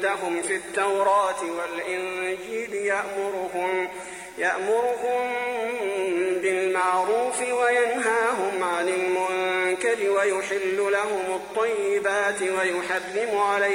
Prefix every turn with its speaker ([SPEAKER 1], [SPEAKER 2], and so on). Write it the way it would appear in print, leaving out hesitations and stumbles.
[SPEAKER 1] عندهم في التوراة والإنجيل يأمرهم بالمعروف وينهاهم عن المنكر ويحل لهم الطيبات ويحرم عليهم